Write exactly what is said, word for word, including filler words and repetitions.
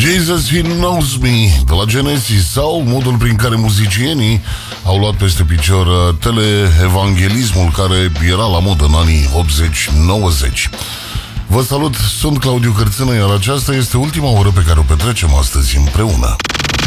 Jesus He Knows Me de la Genesis, sau modul prin care muzicienii au luat peste picior teleevanghelismul care era la modă în anii optzeci nouăzeci. Vă salut, sunt Claudiu Cărțână, iar aceasta este ultima oră pe care o petrecem astăzi împreună.